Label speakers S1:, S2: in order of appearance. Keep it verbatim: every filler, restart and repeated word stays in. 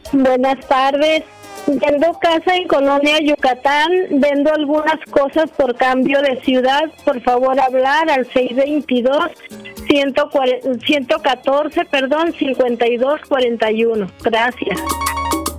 S1: Buenas tardes. Vendo casa en Colonia Yucatán. Vendo algunas cosas por cambio de ciudad. Por favor, hablar al seis veintidós, ciento catorce, perdón, cincuenta y dos cuarenta y uno. Gracias.